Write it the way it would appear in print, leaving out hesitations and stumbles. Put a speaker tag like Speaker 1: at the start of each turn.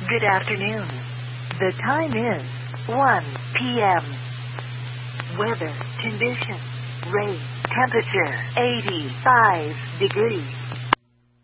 Speaker 1: Good afternoon. The time is 1 p.m. Weather condition. Rain. Temperature 85 degrees.